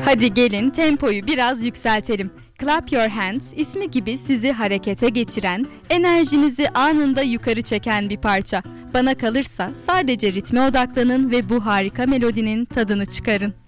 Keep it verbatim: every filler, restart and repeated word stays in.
Hadi gelin tempoyu biraz yükseltelim. Clap Your Hands ismi gibi sizi harekete geçiren, enerjinizi anında yukarı çeken bir parça. Bana kalırsa sadece ritme odaklanın ve bu harika melodinin tadını çıkarın.